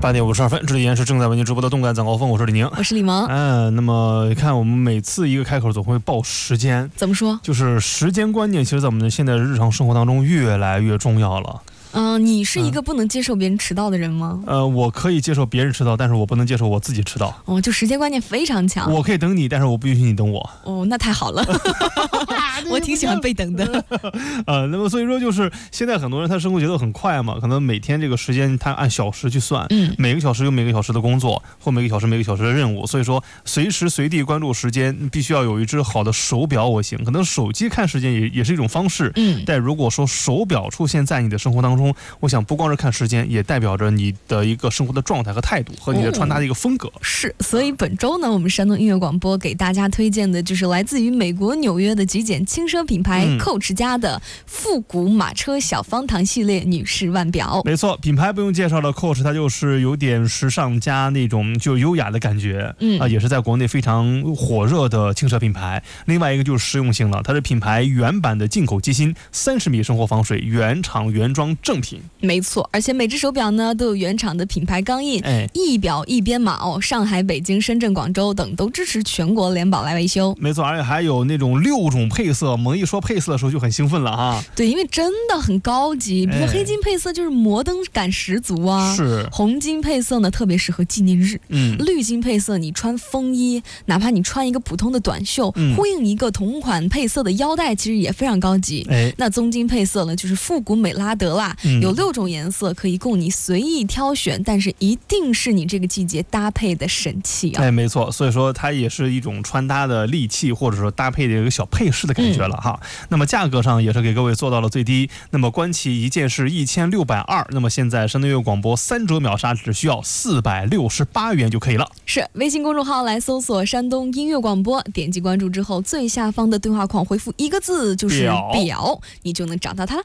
8点52分，这里依然是正在为您直播的动感早高峰，我是李宁， 我是李萌。 那么看我们每次一个开口总会报时间， 怎么说？ 就是时间观念，其实在我们现在日常生活当中越来越重要了。 你是一个不能接受别人迟到的人吗？ 我可以接受别人迟到，但是我不能接受我自己迟到。 就时间观念非常强。 我可以等你，但是我不允许你等我。 那太好了。我挺喜欢被等的。 那么所以说就是现在很多人他生活节奏很快嘛，可能每天这个时间他按小时去算，每个小时有每个小时的工作，或每个小时的任务，所以说随时随地关注时间，必须要有一只好的手表我行。可能手机看时间也是一种方式，但如果说手表出现在你的生活当中，我想不光是看时间，也代表着你的一个生活的状态和态度，和你的穿搭的一个风格。 是，所以本周呢，我们山东音乐广播给大家推荐的就是来自于美国纽约的极简轻奢品牌Coach 家的复古马车小方糖系列女士腕表。 没错，品牌不用介绍了 ，Coach 它就是有点时尚加那种就优雅的感觉，也是在国内非常火热的轻奢品牌。另外一个就是实用性了，它是品牌原版的进口机芯，30米生活防水，原厂原装正品。 没错，而且每只手表呢都有原厂的品牌钢印，一表一编码上海、北京、深圳、广州等都支持全国联保来维修。 没错，而且还有那种6种配色，萌一说配色的时候就很兴奋了哈。 对，因为真的很高级，比如黑金配色就是摩登感十足啊。 是。 红金配色呢特别适合纪念日，绿金配色你穿风衣，哪怕你穿一个普通的短袖，呼应一个同款配色的腰带，其实也非常高级。那棕金配色呢就是复古美拉德啦，有6种颜色可以供你随意挑选，但是一定是你这个季节搭配的神器啊。 没错，所以说它也是一种穿搭的利器，或者说搭配的一个小配饰的感觉了哈。那么价格上也是给各位做到了最低，那么官旗一件是1620，那么现在山东音乐广播3折秒杀只需要468元就可以了。 是，微信公众号来搜索山东音乐广播，点击关注之后，最下方的对话框回复1个字就是表，你就能找到它了。